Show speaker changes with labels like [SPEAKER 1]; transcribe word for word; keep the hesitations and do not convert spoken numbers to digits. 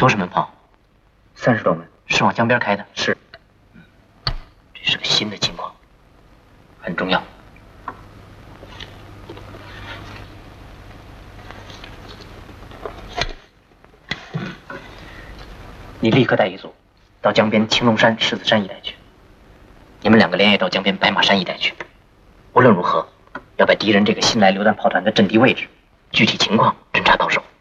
[SPEAKER 1] 多少门炮？
[SPEAKER 2] 三十多门。
[SPEAKER 1] 是往江边开的？
[SPEAKER 2] 是。
[SPEAKER 1] 嗯，这是个新的情况，很重要。你立刻带一组到江边青龙山、狮子山一带去。你们两个连夜到江边白马山一带去。无论如何，要把敌人这个新来榴弹炮团的阵地位置、具体情况侦查到手。